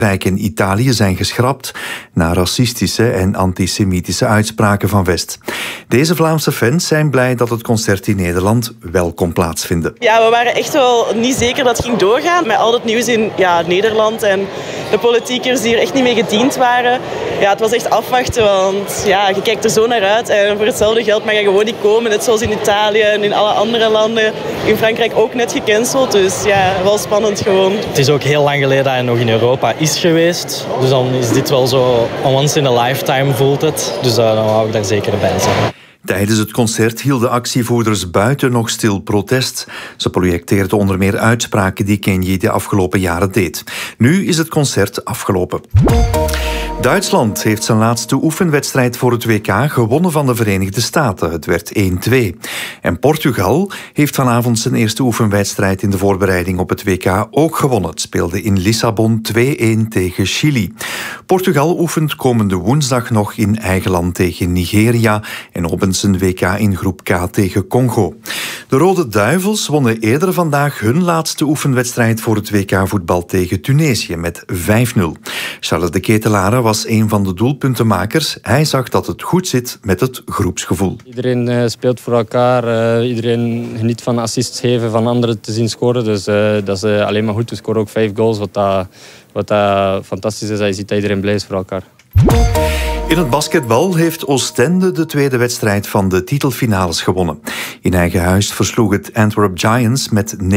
Frankrijk en Italië zijn geschrapt na racistische en antisemitische uitspraken van West. Deze Vlaamse fans zijn blij dat het concert in Nederland wel kon plaatsvinden. Ja, we waren echt wel niet zeker dat het ging doorgaan. Met al het nieuws in Nederland en de politiekers die er echt niet mee gediend waren. Ja, het was echt afwachten, want je kijkt er zo naar uit. En voor hetzelfde geld mag je gewoon niet komen. Net zoals in Italië en in alle andere landen. In Frankrijk ook net gecanceld. Dus ja, wel spannend gewoon. Het is ook heel lang geleden dat hij nog in Europa is geweest. Dus dan is dit wel zo once in a lifetime voelt het. Dus dan wou ik daar zeker bij zijn. Tijdens het concert hielden actievoerders buiten nog stil protest. Ze projecteerden onder meer uitspraken die Kanye de afgelopen jaren deed. Nu is het concert afgelopen. Duitsland heeft zijn laatste oefenwedstrijd voor het WK gewonnen van de Verenigde Staten. Het werd 1-2. En Portugal heeft vanavond zijn eerste oefenwedstrijd in de voorbereiding op het WK ook gewonnen. Het speelde in Lissabon 2-1 tegen Chili. Portugal oefent komende woensdag nog in eigen land tegen Nigeria en opent zijn WK in groep K tegen Congo. De Rode Duivels wonnen eerder vandaag hun laatste oefenwedstrijd voor het WK voetbal tegen Tunesië met 5-0. Charles de Ketelaere was een van de doelpuntenmakers. Hij zag dat het goed zit met het groepsgevoel. Iedereen speelt voor elkaar. Iedereen geniet van assists geven, van anderen te zien scoren. Dus dat is alleen maar goed. We scoren ook 5 goals, wat fantastisch is. Je ziet dat iedereen blij is voor elkaar. In het basketbal heeft Oostende de tweede wedstrijd van de titelfinales gewonnen. In eigen huis versloeg het Antwerp Giants met 79-69.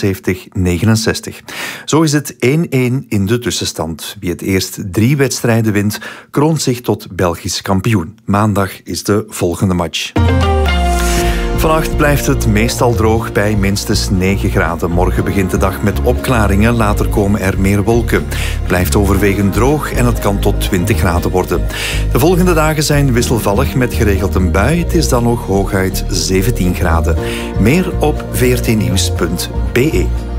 Zo is het 1-1 in de tussenstand. Wie het eerst 3 wedstrijden wint, kroont zich tot Belgisch kampioen. Maandag is de volgende match. Vannacht blijft het meestal droog bij minstens 9 graden. Morgen begint de dag met opklaringen, later komen er meer wolken. Het blijft overwegend droog en het kan tot 20 graden worden. De volgende dagen zijn wisselvallig met geregeld een bui. Het is dan nog hooguit 17 graden. Meer op vrtnieuws.be.